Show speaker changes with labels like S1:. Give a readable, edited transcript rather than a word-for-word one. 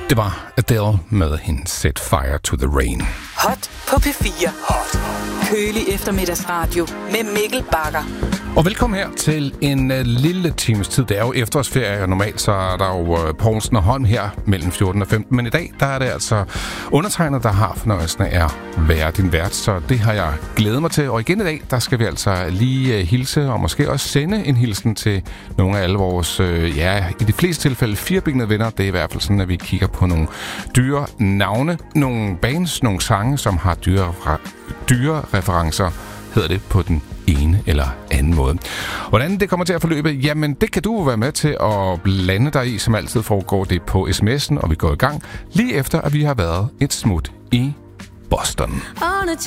S1: Det var Adele med hendes Set Fire to the Rain.
S2: Hot på P4. Hot. Kølig eftermiddagsradio med Mikkel Bagger.
S1: Og velkommen her til en lille times tid. Det er jo efterårsferie, og normalt så er der jo Poulsen og Holm her mellem 14 og 15. Men i dag, der er det altså undertegnet, der har fornøjelsen af at være din vært. Så det har jeg glædet mig til. Og igen i dag, der skal vi altså lige hilse, og måske også sende en hilsen til nogle af alle vores, i de fleste tilfælde firebenede venner. Det er i hvert fald sådan, at vi kigger på nogle dyre navne, nogle bands, nogle sange, som har dyre referencer, hedder det på den ene eller anden måde. Hvordan det kommer til at forløbe, jamen det kan du være med til at blande dig i. Som altid foregår det på sms'en, og vi går i gang lige efter, at vi har været et smut i Boston.